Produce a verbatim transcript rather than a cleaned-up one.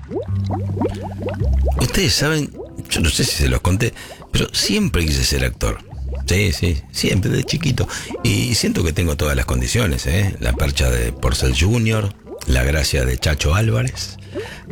Ustedes saben, yo no sé si se los conté, pero siempre quise ser actor. Sí, sí, siempre, de chiquito. Y siento que tengo todas las condiciones, ¿eh? La percha de Porcel junior, la gracia de Chacho Álvarez,